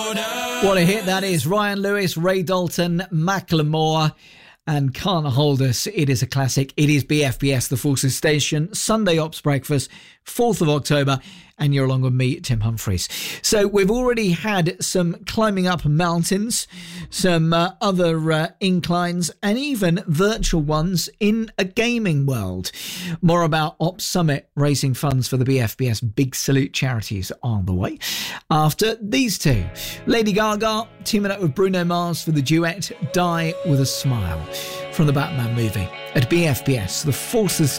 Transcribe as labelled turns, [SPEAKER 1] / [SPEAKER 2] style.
[SPEAKER 1] What a hit that is. Ryan Lewis, Ray Dalton, Macklemore, and Can't Hold Us. It is a classic. It is BFBS, the Forces Station, Sunday Ops Breakfast, 4th of October, and you're along with me, Tim Humphreys. So we've already had some climbing up mountains, some other inclines, and even virtual ones in a gaming world. More about Ops Summit raising funds for the BFBS Big Salute charities on the way. After these two, Lady Gaga teaming up with Bruno Mars for the duet Die With A Smile from the Batman movie at BFBS, the Forces